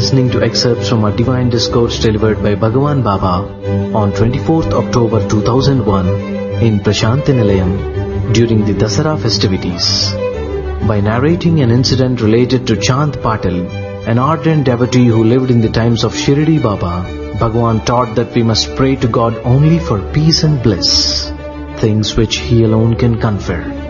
listening to excerpts from a divine discourse delivered by Bhagavan Baba on 24th October 2001 in Prashanti Nilayam during the Dasara festivities. By narrating an incident related to Chand Patil, an ardent devotee who lived in the times of Shirdi Baba, Bhagavan taught that we must pray to God only for peace and bliss, things which He alone can confer.